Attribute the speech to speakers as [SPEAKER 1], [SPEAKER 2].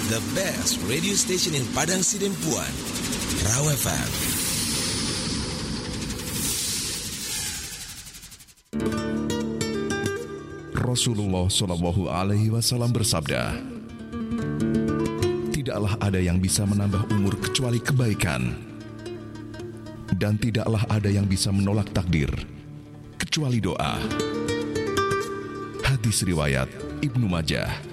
[SPEAKER 1] the best radio station in Padang Sidempuan, Raw FM.
[SPEAKER 2] Rasulullah Shallallahu Alaihi Wasallam bersabda, tidaklah ada yang bisa menambah umur kecuali kebaikan, dan tidaklah ada yang bisa menolak takdir kecuali doa. Hadis riwayat Ibnu Majah.